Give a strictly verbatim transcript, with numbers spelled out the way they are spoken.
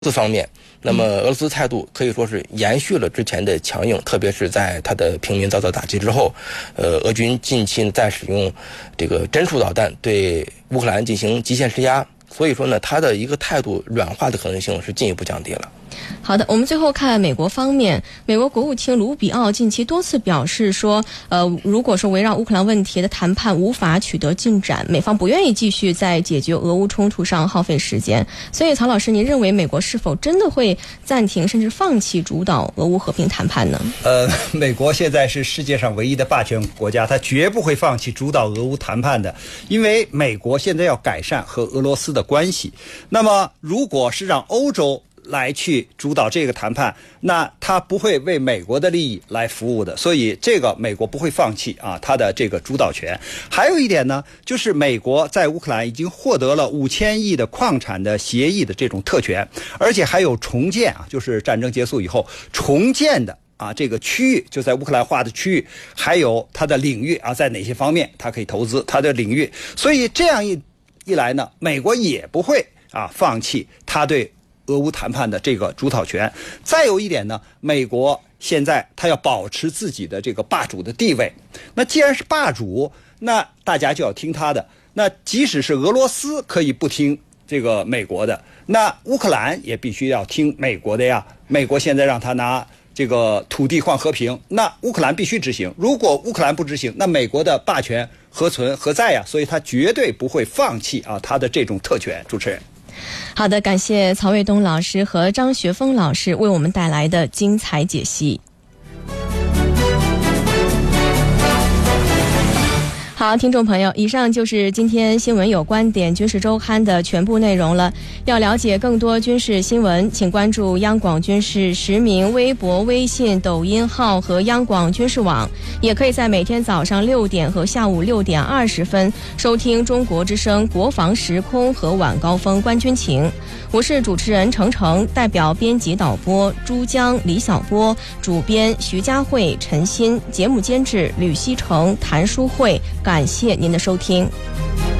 斯方面，那么俄罗斯态度可以说是延续了之前的强硬，特别是在它的平民遭到打击之后，呃，俄军近期在使用这个针数导弹对乌克兰进行极限施压，所以说呢，它的一个态度软化的可能性是进一步降低了。 好的，我们最后看美国方面，美国国务卿卢比奥近期多次表示说，呃，如果说围绕乌克兰问题的谈判无法取得进展，美方不愿意继续在解决俄乌冲突上耗费时间。所以，曹老师，您认为美国是否真的会暂停甚至放弃主导俄乌和平谈判呢？ 呃，美国现在是世界上唯一的霸权国家，它绝不会放弃主导俄乌谈判的，因为美国现在要改善和俄罗斯的关系。那么，如果是让欧洲来去主导这个谈判，那他不会为美国的利益来服务的，所以这个美国不会放弃啊他的这个主导权。还有一点呢，就是美国在乌克兰已经获得了五千亿的矿产的协议的这种特权，而且还有重建啊，就是战争结束以后重建的啊，这个区域就在乌克兰划的区域，还有它的领域啊，在哪些方面它可以投资它的领域，所以这样一一来呢，美国也不会啊放弃它对俄乌谈判的这个主导权。再有一点呢，美国现在他要保持自己的这个霸主的地位。那既然是霸主，那大家就要听他的。那即使是俄罗斯可以不听这个美国的，那乌克兰也必须要听美国的呀。美国现在让他拿这个土地换和平，那乌克兰必须执行。如果乌克兰不执行，那美国的霸权何存何在呀？所以他绝对不会放弃啊他的这种特权。主持人。 好的，感谢曹卫东老师和张学峰老师为我们带来的精彩解析。好，听众朋友，以上就是今天新闻有观点军事周刊的全部内容了。要了解更多军事新闻，请关注央广军事实名微博、微信、抖音号和央广军事网，也可以在每天早上六点和下午六点二十分收听中国之声国防时空和晚高峰观军情。我是主持人程程，代表编辑导播朱江、李小波，主编徐佳慧、陈鑫，节目监制吕希成、谭淑慧，感谢您的收听。